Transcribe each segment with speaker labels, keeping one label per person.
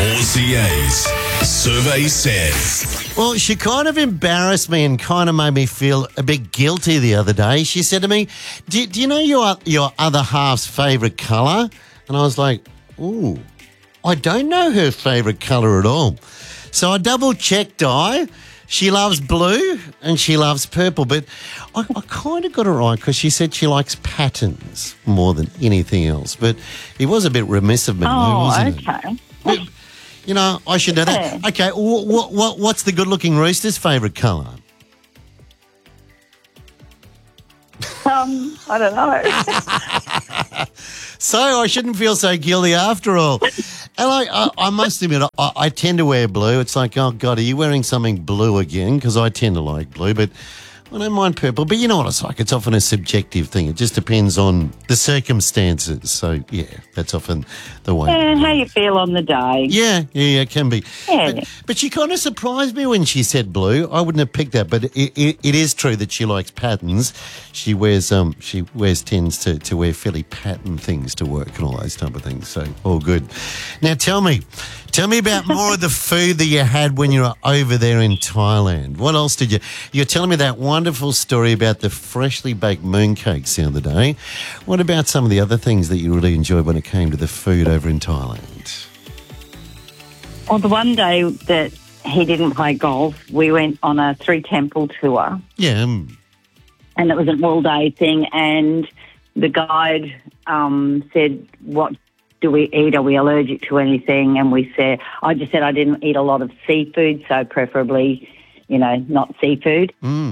Speaker 1: 4CA's survey says.
Speaker 2: Well, she kind of embarrassed me and kind of made me feel a bit guilty the other day. She said to me, do you know your other half's favourite colour? And I was like, ooh, I don't know her favourite colour at all. So I double-checked, Di. She loves blue and she loves purple, but I kind of got it right because she said she likes patterns more than anything else. But it was a bit remiss of me, wasn't it?
Speaker 3: Okay.
Speaker 2: But, you know, I should know that.
Speaker 3: Yeah.
Speaker 2: Okay, what's the good-looking rooster's favourite colour?
Speaker 3: I don't know.
Speaker 2: So I shouldn't feel so guilty after all. And I must admit, I tend to wear blue. It's like, oh, God, are you wearing something blue again? Because I tend to like blue, but I don't mind purple. But you know what it's like. It's often a subjective thing. It just depends on the circumstances. So, yeah, that's often the way.
Speaker 3: Yeah, how you feel on the day.
Speaker 2: Yeah, it can be.
Speaker 3: Yeah.
Speaker 2: But she kind of surprised me when she said blue. I wouldn't have picked that, but it is true that she likes patterns. She tends to wear fairly patterned things to work and all those type of things. So all good. Now tell me about more of the food that you had when you were over there in Thailand. What else did you're telling me that wonderful story about the freshly baked mooncakes the other day. What about some of the other things that you really enjoyed when it came to the food over in Thailand?
Speaker 3: Well, the one day that he didn't play golf, we went on a 3-temple tour.
Speaker 2: Yeah.
Speaker 3: And it was an all-day thing, and the guide said, what do we eat? Are we allergic to anything? And I just said I didn't eat a lot of seafood, so preferably, not seafood.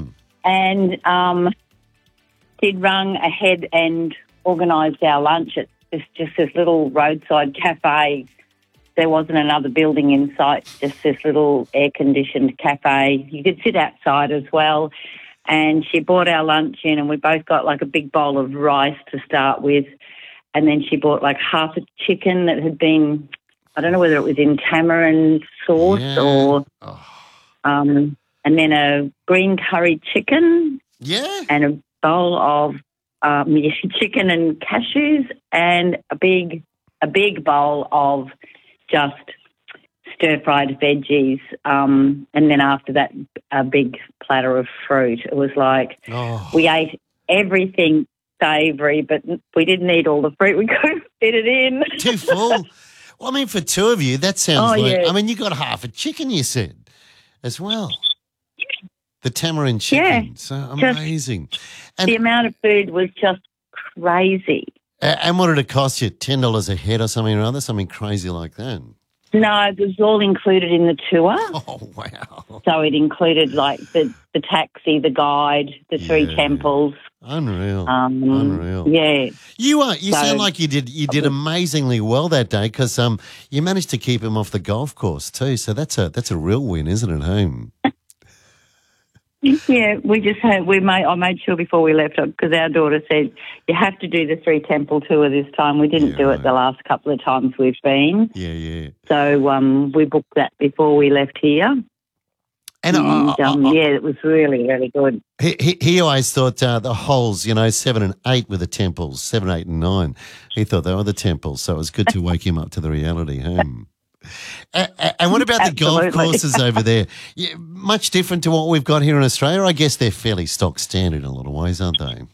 Speaker 3: And he'd rung ahead and organised our lunch at just this little roadside cafe. There wasn't another building in sight, just this little air-conditioned cafe. You could sit outside as well. And she brought our lunch in, and we both got like a big bowl of rice to start with. And then she bought like half a chicken that had been, I don't know whether it was in tamarind sauce or, and then a green curry chicken.
Speaker 2: Yeah.
Speaker 3: And a bowl of chicken and cashews, and a big bowl of just stir-fried veggies, and then after that, a big platter of fruit. It was like we ate everything savoury, but we didn't eat all the fruit. We couldn't fit it in.
Speaker 2: Too full. Well, I mean, for two of you, that sounds like...
Speaker 3: yeah.
Speaker 2: I mean, you got half a chicken, you said, as well. The tamarind chicken.
Speaker 3: Yeah.
Speaker 2: So amazing. And,
Speaker 3: the amount of food was just crazy.
Speaker 2: and what did it cost you? $10 a head or something or other? Something crazy like that?
Speaker 3: No, it was all included in the tour.
Speaker 2: Oh, wow.
Speaker 3: So it included like the taxi, the guide, the 3 temples.
Speaker 2: Unreal. Unreal.
Speaker 3: Yeah.
Speaker 2: You sound like you did amazingly well that day because you managed to keep him off the golf course too. So that's a real win, isn't it, home?
Speaker 3: Yeah, I made sure before we left because our daughter said you have to do the 3-temple tour this time. We didn't do it the last couple of times we've been.
Speaker 2: Yeah.
Speaker 3: So we booked that before we left here.
Speaker 2: And
Speaker 3: it was really, really good.
Speaker 2: He always thought the holes, 7 and 8 were the temples, 7, 8 and 9. He thought they were the temples, so it was good to wake him up to the reality. And what about the golf courses over there? Yeah, much different to what we've got here in Australia? I guess they're fairly stock standard in a lot of ways, aren't they?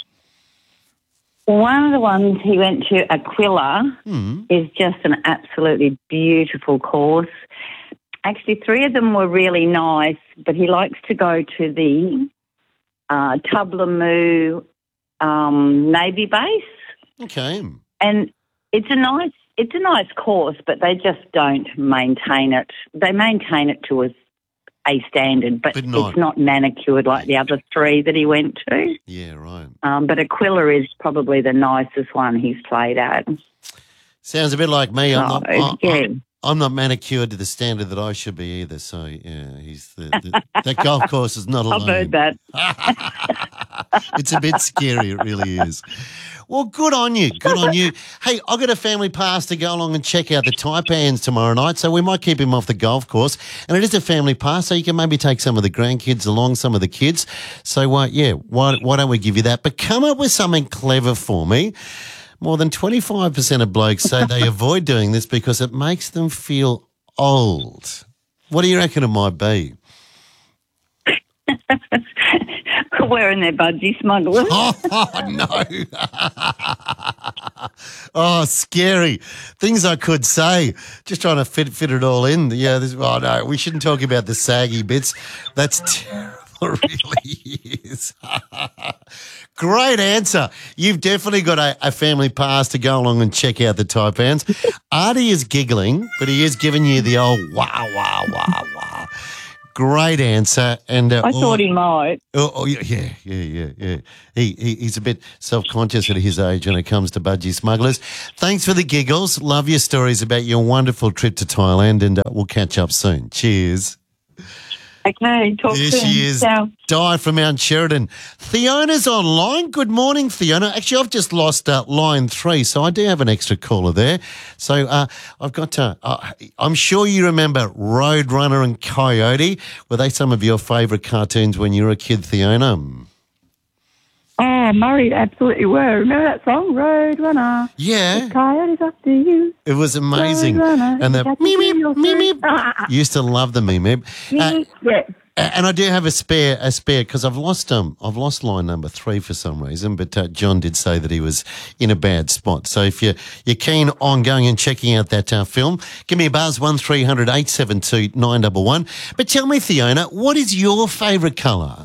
Speaker 3: One of the ones he went to, Aquila, is just an absolutely beautiful course. Actually, 3 of them were really nice, but he likes to go to the Tublamu Navy base.
Speaker 2: Okay.
Speaker 3: And it's a nice course, but they just don't maintain it. They maintain it to a standard, but it's not manicured like the other 3 that he went to.
Speaker 2: Yeah, right.
Speaker 3: But Aquila is probably the nicest one he's played at.
Speaker 2: Sounds a bit like me. I'm not manicured to the standard that I should be either. So, yeah, that golf course is not alone.
Speaker 3: I've heard that.
Speaker 2: It's a bit scary. It really is. Well, good on you. Good on you. Hey, I've got a family pass to go along and check out the Taipans tomorrow night, so we might keep him off the golf course. And it is a family pass, so you can maybe take some of the grandkids along, some of the kids. So, why don't we give you that? But come up with something clever for me. More than 25% of blokes say they avoid doing this because it makes them feel old. What do you reckon it might be?
Speaker 3: Wearing their budgie smugglers.
Speaker 2: Oh, no. Oh, scary. Things I could say. Just trying to fit it all in. Yeah, no, we shouldn't talk about the saggy bits. That's terrible. It really is. Great answer. You've definitely got a family pass to go along and check out the Taipans. Artie is giggling, but he is giving you the old wow, wow, wow, wow. Great answer. And
Speaker 3: I thought he might.
Speaker 2: Yeah. He's a bit self-conscious at his age when it comes to budgie smugglers. Thanks for the giggles. Love your stories about your wonderful trip to Thailand, and we'll catch up soon. Cheers.
Speaker 3: Okay, talk soon.
Speaker 2: Here she is,
Speaker 3: Ciao.
Speaker 2: Di from Mount Sheridan. Theona's online. Good morning, Theona. Actually, I've just lost line 3, so I do have an extra caller there. So I've got to, I'm sure you remember Roadrunner and Coyote. Were they some of your favourite cartoons when you were a kid, Theona?
Speaker 4: Oh, Murray, absolutely were. Remember that song, Roadrunner?
Speaker 2: Yeah.
Speaker 4: The coyote's after you.
Speaker 2: It was amazing.
Speaker 4: Roadrunner,
Speaker 2: And the meep, meep,
Speaker 4: meep.
Speaker 2: used to love the meep.
Speaker 4: Yeah.
Speaker 2: And I do have a spare because I've lost line number 3 for some reason. But John did say that he was in a bad spot. So if you're keen on going and checking out that film, give me a buzz 1300 872 911. But tell me, Theona, what is your favourite colour?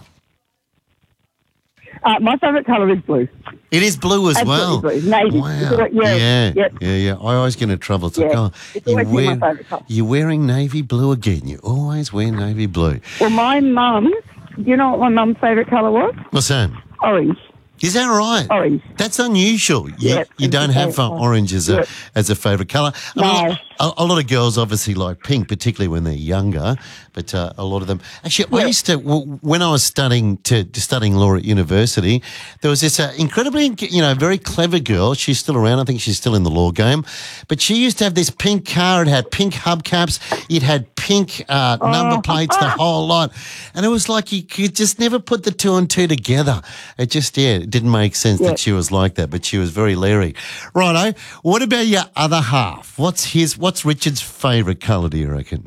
Speaker 4: My favourite colour is blue.
Speaker 2: It is blue as well.
Speaker 4: Blue. Navy.
Speaker 2: Wow.
Speaker 4: Yeah.
Speaker 2: Yeah. I always get in trouble. It's like,
Speaker 4: It's always been my favourite colour.
Speaker 2: you're wearing navy blue again. You always wear navy blue.
Speaker 4: Well, my mum, do you know what my mum's favourite colour was?
Speaker 2: What's that?
Speaker 4: Orange.
Speaker 2: Is that right?
Speaker 4: Orange.
Speaker 2: That's unusual.
Speaker 4: Yep.
Speaker 2: You don't have orange as a favourite colour.
Speaker 4: No.
Speaker 2: A lot of girls obviously like pink, particularly when they're younger. But a lot of them actually. I used to when I was studying law at university. There was this incredibly, very clever girl. She's still around. I think she's still in the law game. But she used to have this pink car. It had pink hubcaps. It had pink number plates. The whole lot. And it was like you could just never put the 2 and 2 together. It just it didn't make sense that she was like that. But she was very leery. Righto. What about your other half? What's Richard's favourite colour, do you reckon?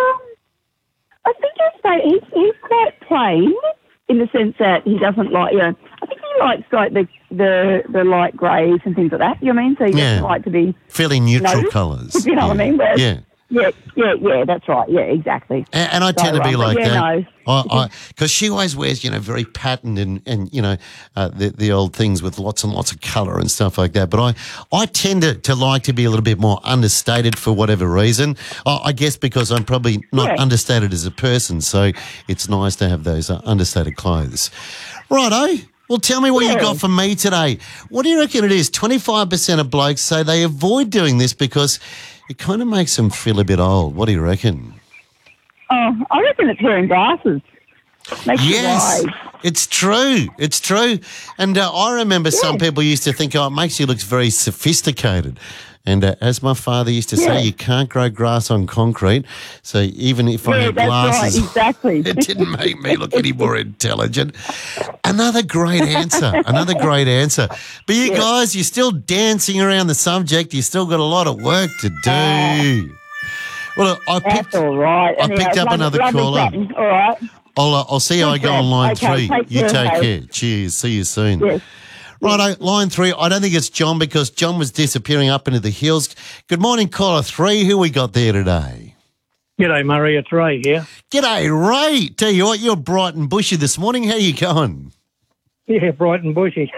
Speaker 4: I think he's quite plain in the sense that he doesn't like, I think he likes like the light greys and things like that, you know what I mean? So he doesn't like to be
Speaker 2: fairly neutral colours.
Speaker 4: If you know what I mean? Whereas,
Speaker 2: Yeah.
Speaker 4: Yeah, that's right. Yeah, exactly.
Speaker 2: And I tend to be like that.
Speaker 4: No.
Speaker 2: Because she always wears, very patterned and the old things with lots and lots of colour and stuff like that. But I tend to like to be a little bit more understated for whatever reason. I guess because I'm probably not understated as a person, so it's nice to have those understated clothes. Righto. Well, tell me what you got for me today. What do you reckon it is? 25% of blokes say they avoid doing this because it kind of makes them feel a bit old. What do you reckon?
Speaker 4: Oh, I reckon it's wearing glasses. Makes you wise.
Speaker 2: It's true. It's true. And I remember some people used to think, it makes you look very sophisticated. And as my father used to say, you can't grow grass on concrete. So even if I had glasses,
Speaker 4: right, exactly.
Speaker 2: It didn't make me look any more intelligent. Another great answer. But you guys, you're still dancing around the subject. You still got a lot of work to do. Well, I picked up another caller.
Speaker 4: All right.
Speaker 2: I'll see how I go on line 3. You take care. Cheers. See you soon.
Speaker 4: Yes.
Speaker 2: Righto, line 3. I don't think it's John because John was disappearing up into the hills. Good morning, caller 3. Who we got there today?
Speaker 5: G'day, Murray. It's Ray here.
Speaker 2: G'day, Ray. Tell you what, you're bright and bushy this morning. How you going?
Speaker 5: Yeah, bright and bushy.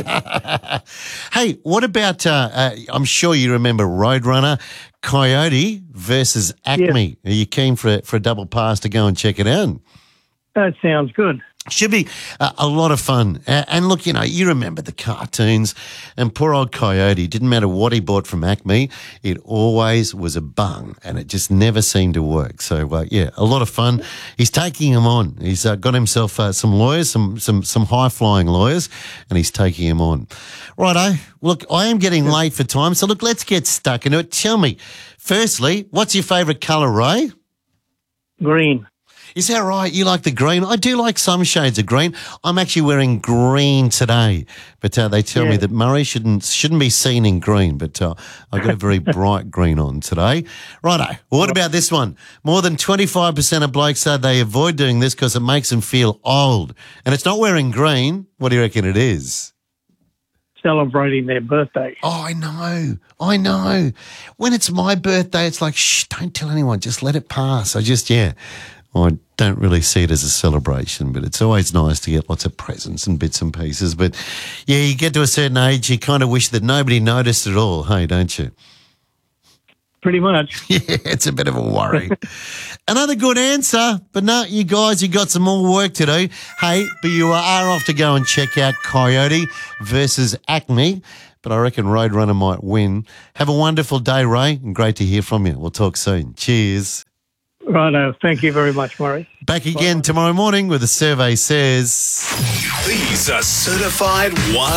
Speaker 2: Hey, what about, I'm sure you remember Roadrunner, Coyote versus Acme. Are you keen for a double pass to go and check it out?
Speaker 5: That sounds good.
Speaker 2: Should be a lot of fun. And look, you remember the cartoons and poor old Coyote, didn't matter what he bought from Acme, it always was a bung and it just never seemed to work. So, a lot of fun. He's taking him on. He's got himself some lawyers, some high-flying lawyers, and he's taking him on. Righto. Look, I am getting late for time, so look, let's get stuck into it. Tell me, firstly, what's your favourite colour, Ray?
Speaker 5: Green.
Speaker 2: Is that right? You like the green? I do like some shades of green. I'm actually wearing green today, but they tell me that Murray shouldn't be seen in green, but I got a very bright green on today. Righto. Well, what about this one? More than 25% of blokes say they avoid doing this because it makes them feel old. And it's not wearing green. What do you reckon it is?
Speaker 5: Celebrating their birthday.
Speaker 2: Oh, I know. When it's my birthday, it's like, shh, don't tell anyone. Just let it pass. I don't really see it as a celebration, but it's always nice to get lots of presents and bits and pieces. But, yeah, you get to a certain age, you kind of wish that nobody noticed at all, hey, don't you?
Speaker 5: Pretty much.
Speaker 2: Yeah, it's a bit of a worry. Another good answer, but no, you guys, you got some more work to do. Hey, but you are off to go and check out Coyote versus Acme, but I reckon Roadrunner might win. Have a wonderful day, Ray, and great to hear from you. We'll talk soon. Cheers.
Speaker 5: Righto. Thank you very much, Murray.
Speaker 2: Back again tomorrow morning with The Survey Says.
Speaker 1: These are certified one